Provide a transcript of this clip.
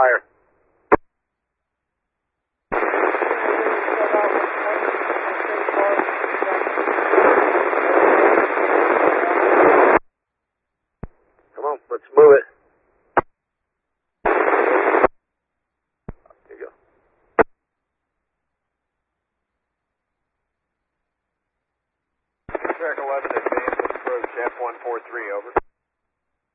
fire. Come on, let's move it. There you go. Track 11, advance approach F143, over.